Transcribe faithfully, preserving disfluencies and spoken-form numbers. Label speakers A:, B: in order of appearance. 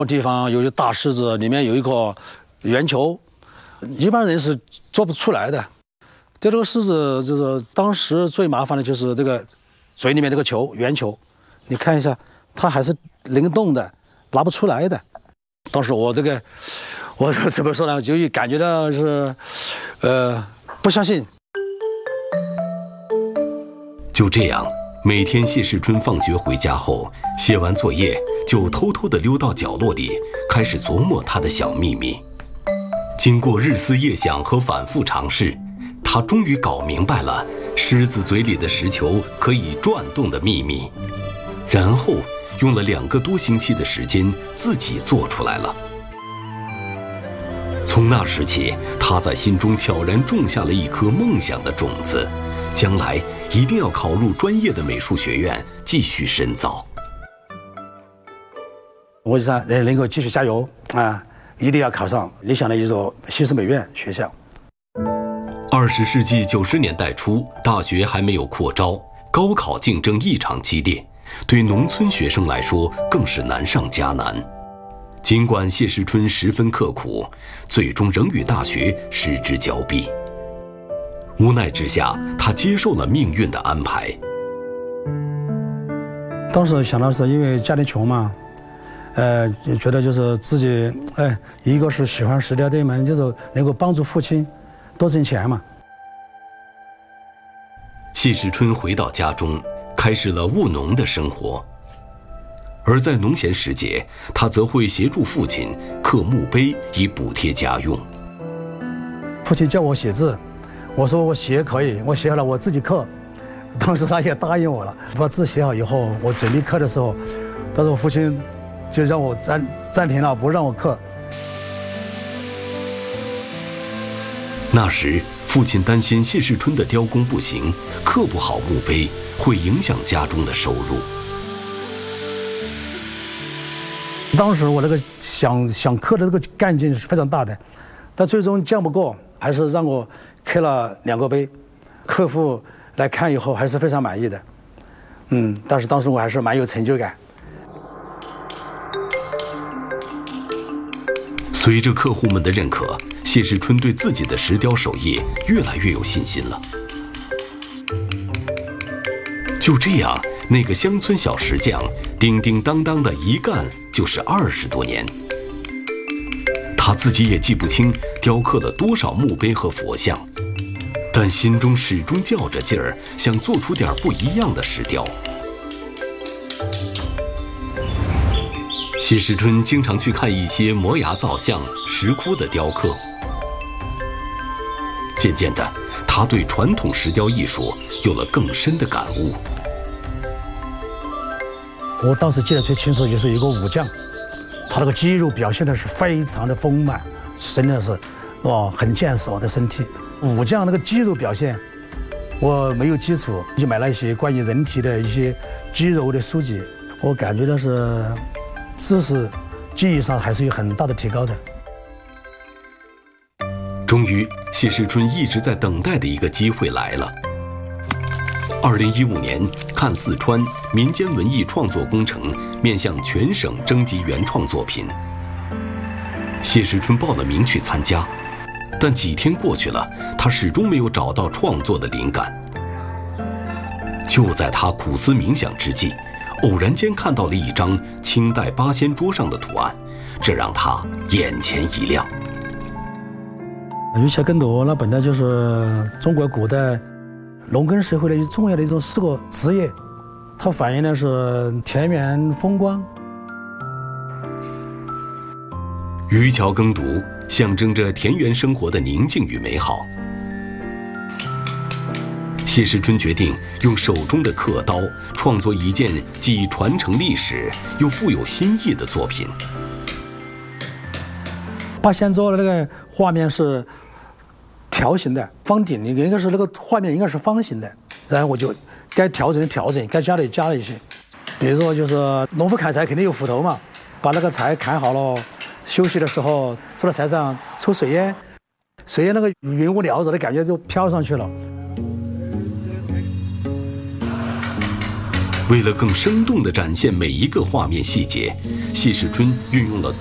A: 地方有一大狮子，里面有一颗圆球，一般人是做不出来的。对这个狮子，就是当时最麻烦的就是这个嘴里面这个球，圆球，你看一下，它还是灵动的，拿不出来的。当时我这个，我怎么说呢？就感觉到是，呃，不相信。
B: 就这样，每天谢世春放学回家后，写完作业就偷偷地溜到角落里，开始琢磨他的小秘密。经过日思夜想和反复尝试，他终于搞明白了狮子嘴里的石球可以转动的秘密，然后用了两个多星期的时间自己做出来了。从那时起，他在心中悄然种下了一颗梦想的种子，将来一定要考入专业的美术学院继续深造。
A: 我就想能够继续加油啊，一定要考上理想的一所西式美院学校。
B: 二十世纪九十年代初，大学还没有扩招，高考竞争异常激烈，对农村学生来说更是难上加难。尽管谢世春十分刻苦，最终仍与大学失之交臂。无奈之下，他接受了命运的安排。
A: 当时想到是因为家里穷嘛，呃，觉得就是自己，哎，一个是喜欢石雕这一门，就是能够帮助父亲多挣钱嘛。
B: 谢世春回到家中，开始了务农的生活。而在农闲时节，他则会协助父亲刻墓碑以补贴家用。
A: 父亲叫我写字，我说我写可以，我写好了我自己刻。当时他也答应我了，把字写好以后，我准备刻的时候，但是我父亲就让我暂暂停了，不让我刻。
B: 那时，父亲担心谢世春的雕工不行，刻不好墓碑会影响家中的收入。
A: 当时我那个想想刻的这个干劲是非常大的，但最终犟不过，还是让我刻了两个碑。客户来看以后还是非常满意的，嗯，但是当时我还是蛮有成就感。
B: 随着客户们的认可，谢世春对自己的石雕手艺越来越有信心了。就这样，那个乡村小石匠叮叮当当的一干就是二十多年。他自己也记不清雕刻了多少墓碑和佛像，但心中始终较着劲儿，想做出点不一样的石雕。谢世春经常去看一些摩崖造像、石窟的雕刻。渐渐的，他对传统石雕艺术有了更深的感悟。
A: 我当时记得最清楚，就是一个武将，他那个肌肉表现的是非常的丰满，真的是，哇，很健硕的身体。武将那个肌肉表现，我没有基础，就买了一些关于人体的一些肌肉的书籍，我感觉到是知识、技艺上还是有很大的提高的。
B: 终于，谢世春一直在等待的一个机会来了。二零一五年，看四川民间文艺创作工程面向全省征集原创作品，谢世春报了名去参加，但几天过去了，他始终没有找到创作的灵感。就在他苦思冥想之际，偶然间看到了一张清代八仙桌上的图案，这让他眼前一亮。
A: 玉器耕读那本来就是中国古代农耕社会的一重要的一种四个职业，它反映的是田园风光。
B: 渔樵耕读象征着田园生活的宁静与美好。谢世春决定用手中的刻刀创作一件既传承历史又富有新意的作品。
A: 八仙桌的那个画面是条形的，方顶应该是那个画面应该是方形的，然后我就该调整的调整，该加的也加了一些。比如说就是农夫砍柴肯定有斧头嘛，把那个柴砍好了，休息的时候坐在柴上抽水烟，水烟那个云雾缭绕的感觉就飘上去了。
B: 为了更生动地展现每一个画面细节， 谢世春运用了